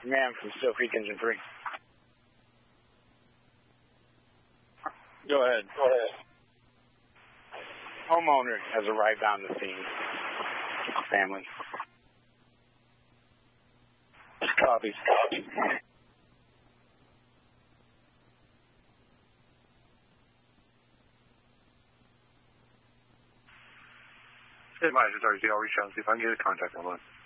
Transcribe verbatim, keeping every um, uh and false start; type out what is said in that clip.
Man from Steel Creek Engine three. Go ahead. Go ahead. Homeowner has arrived on the scene. Family. Copy. Copy. Hey, Mike, it's R G. I'll reach out and see if I can get a contact on one.